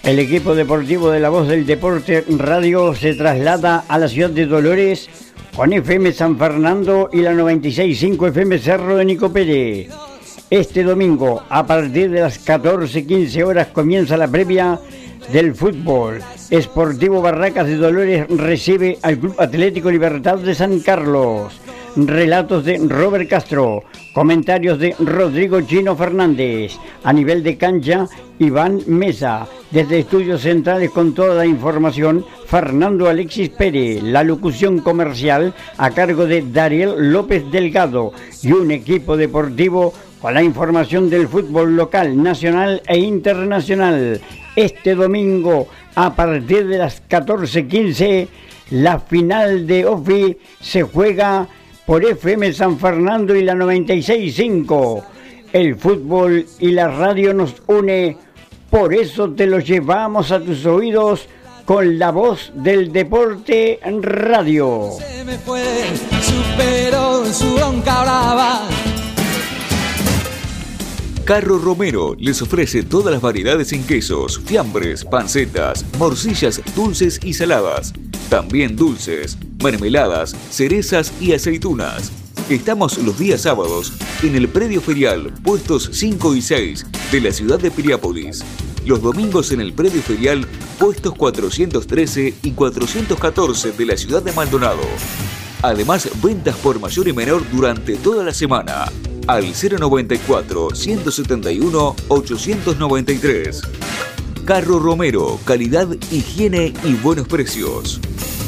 El equipo deportivo de La Voz del Deporte Radio se traslada a la ciudad de Dolores con FM San Fernando y la 96.5 FM Cerro de Nicopere. Este domingo, a partir de las 14:15 horas, comienza la previa del fútbol. Sportivo Barracas de Dolores recibe al Club Atlético Libertad de San Carlos. Relatos de Robert Castro, comentarios de Rodrigo Chino Fernández. A nivel de cancha, Iván Mesa. Desde Estudios Centrales con toda la información, Fernando Alexis Pérez. La locución comercial a cargo de Dariel López Delgado. Y un equipo deportivo con la información del fútbol local, nacional e internacional. Este domingo, a partir de las 14:15, la final de OFI se juega por FM San Fernando y la 96.5. El fútbol y la radio nos une, por eso te lo llevamos a tus oídos con La Voz del Deporte en Radio. Se me fue, superó su bronca brava. Carro Romero les ofrece todas las variedades en quesos, fiambres, pancetas, morcillas dulces y saladas. También dulces, mermeladas, cerezas y aceitunas. Estamos los días sábados en el predio ferial, puestos 5 y 6 de la ciudad de Piriápolis. Los domingos en el predio ferial, puestos 413 y 414 de la ciudad de Maldonado. Además, ventas por mayor y menor durante toda la semana. Al 094-171-893. Carro Romero, calidad, higiene y buenos precios.